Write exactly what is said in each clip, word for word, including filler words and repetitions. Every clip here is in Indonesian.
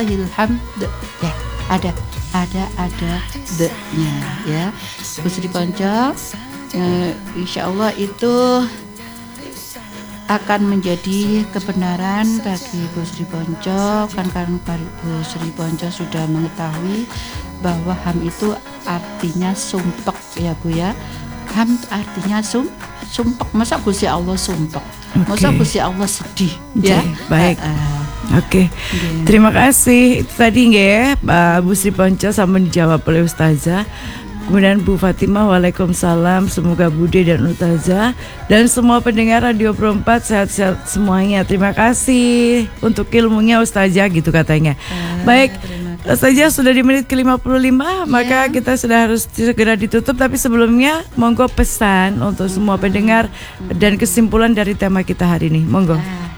walillahil hamd. Ya, ada ada ada the-nya ya. Bu Sri Konco, eh, insya Allah itu akan menjadi kebenaran bagi Bu Sri Konco, kan kan Bu Sri Konco sudah mengetahui bahwa ham itu artinya sumpek ya Bu ya. Ham artinya sum sumpek. Masa Gusti Allah sumpek? Okay. Masa Gusti Allah sedih? Okay. Ya. Baik. Uh, uh. Oke, okay. yeah. Terima kasih. Itu tadi nggak ya, Bu Sri Ponco sama dijawab oleh Ustazah. Kemudian Bu Fatimah, waalaikumsalam. Semoga Bude dan Ustazah dan semua pendengar Radio Pro empat sehat-sehat semuanya. Terima kasih untuk ilmunya Ustazah gitu katanya. Uh, Baik, Ustazah sudah di menit ke lima puluh lima, yeah. Maka kita sudah harus segera ditutup. Tapi sebelumnya, monggo pesan untuk semua pendengar dan kesimpulan dari tema kita hari ini. Monggo. Uh.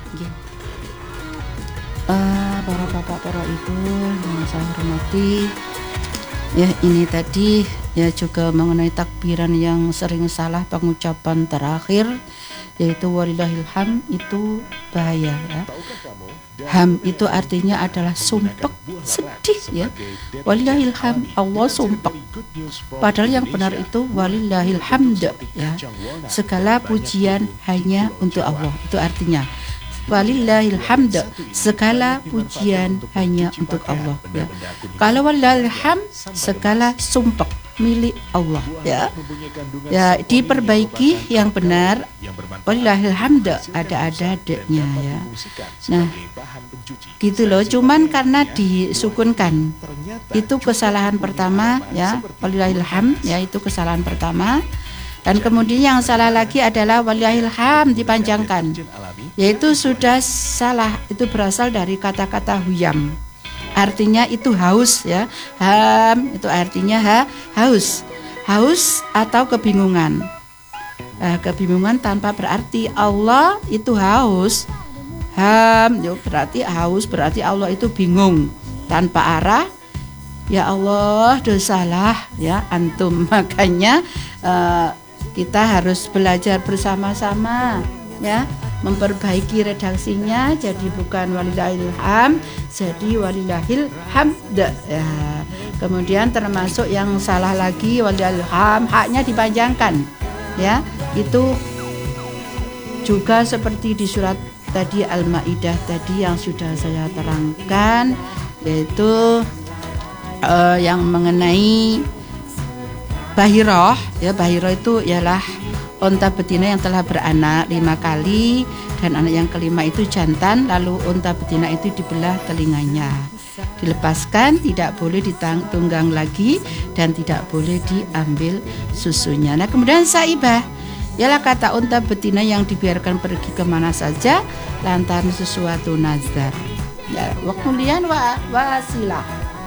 Uh, para bapak, para ibu yang saya hormati, ya ini tadi ya juga mengenai takbiran yang sering salah pengucapan terakhir, yaitu walillahil ham, itu bahaya ya. Ham itu artinya adalah sumpek, sedih ya. Walillahil ham, Allah sumpek. Padahal yang benar itu walillahil hamd ya. Segala pujian hanya untuk Allah. Itu artinya walillahil hamd, segala pujian hanya untuk Allah ya. Kalau walillahil hamd, segala sumpek milik Allah ya. Ya, diperbaiki yang benar. Walillahil hamd, ada-ada adanya ya. Nah, gitu loh. Cuman karena disukunkan, itu kesalahan pertama ya. Walillahil hamd ya, itu kesalahan pertama. Dan kemudian yang salah lagi adalah walillahil hamd dipanjangkan, yaitu sudah salah. Itu berasal dari kata-kata huyam, artinya itu haus ya. Ham itu artinya ha, haus haus atau kebingungan. Nah, kebingungan tanpa berarti Allah itu haus. Ham itu berarti haus, berarti Allah itu bingung tanpa arah. Ya Allah, dosalah ya antum. Makanya uh, kita harus belajar bersama-sama ya, memperbaiki redaksinya jadi bukan walillahil ham, jadi walillahil hamd ya. Kemudian termasuk yang salah lagi walillahil ham, haknya dipanjangkan ya. Itu juga seperti di surat tadi Al-Maidah tadi yang sudah saya terangkan, yaitu uh, yang mengenai Bahiroh ya. Bahiroh itu ialah unta betina yang telah beranak lima kali, dan anak yang kelima itu jantan. Lalu unta betina itu dibelah telinganya, dilepaskan, tidak boleh ditunggang lagi, dan tidak boleh diambil susunya. Nah kemudian saibah ialah kata unta betina yang dibiarkan pergi kemana saja lantaran sesuatu nazar ya. Waktu lian wa wasilah,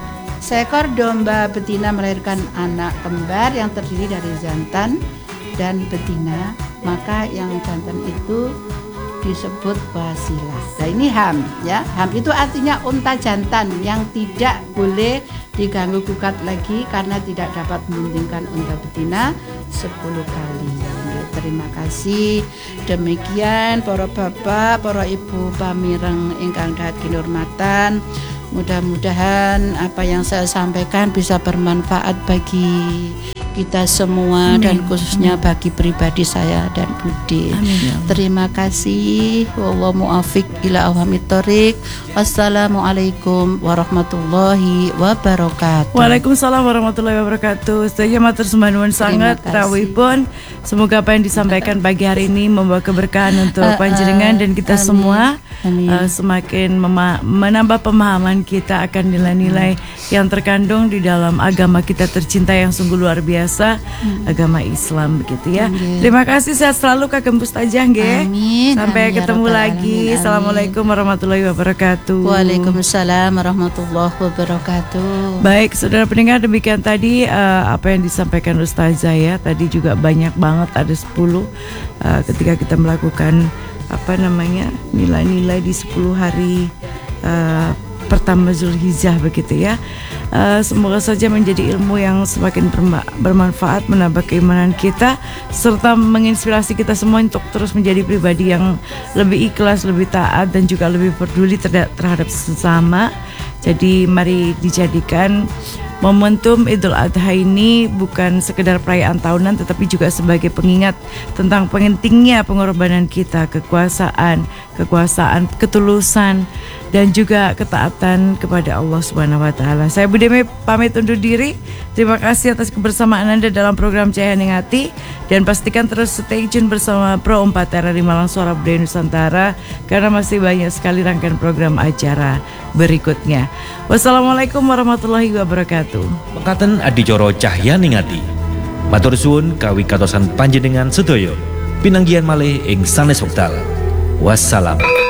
seekor domba betina melahirkan anak kembar yang terdiri dari jantan dan betina, maka yang jantan itu disebut wasilah. Nah ini ham ya. Ham itu artinya unta jantan yang tidak boleh diganggu gugat lagi karena tidak dapat membuntingkan unta betina sepuluh kali. Terima kasih. Demikian para bapak, para ibu pamireng ingkang dahat kinurmatan. Mudah-mudahan apa yang saya sampaikan bisa bermanfaat bagi kita semua. Amin. Dan khususnya bagi pribadi saya dan Bude. Amin. Terima kasih. Wallahu muwaffiq ila aqwamit thoriq. Wassalamualaikum warahmatullahi wabarakatuh. Waalaikumsalam warahmatullahi wabarakatuh. Saya matur sembah nuwun sangat rawuhipun. Semoga apa yang disampaikan pagi hari ini membawa keberkahan untuk uh, uh, panjenengan dan kita amin. Semua. Uh, semakin mema- menambah pemahaman kita akan nilai-nilai hmm. yang terkandung di dalam agama kita tercinta yang sungguh luar biasa, hmm. agama Islam begitu ya. Amin. Terima kasih, sehat selalu Kak Gembus Tajah nggih. Sampai amin, ketemu ya lagi. Amin. Assalamualaikum warahmatullahi wabarakatuh. Waalaikumsalam warahmatullahi wabarakatuh. Baik, saudara pendengar, demikian tadi uh, apa yang disampaikan Ustazah ya. Tadi juga banyak banget, ada sepuluh uh, ketika kita melakukan apa namanya nilai-nilai di sepuluh hari uh, pertama Zulhijjah begitu ya. Uh, semoga saja menjadi ilmu yang semakin berma- bermanfaat, menambah keimanan kita serta menginspirasi kita semua untuk terus menjadi pribadi yang lebih ikhlas, lebih taat dan juga lebih peduli terhadap, terhadap sesama. Jadi mari dijadikan momentum Idul Adha ini bukan sekedar perayaan tahunan, tetapi juga sebagai pengingat tentang pentingnya pengorbanan kita, kekuasaan, kekuasaan, ketulusan, dan juga ketaatan kepada Allah Subhanahu wa taala. Saya Bu Deme pamit undur diri. Terima kasih atas kebersamaan Anda dalam program Cahaya Hening Hati, dan pastikan terus stay tune bersama Pro empat R R I Malang Suara Budaya Nusantara karena masih banyak sekali rangkaian program acara berikutnya. Wassalamualaikum warahmatullahi wabarakatuh. Mekaten adicara Cahya Hening Ati. Matur suwun kawigatosan panjenengan sedaya. Pinanggihan malih ing sanes wekdal. Wassalam.